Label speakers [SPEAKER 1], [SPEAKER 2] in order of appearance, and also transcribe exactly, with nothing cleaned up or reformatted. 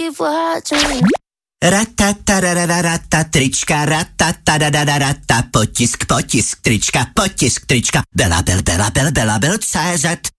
[SPEAKER 1] Ratatarararata, trička, ratatarararata, potisk, potisk, trička, potisk, trička, Bela, bel, bela, bel, bela, bel, C Z.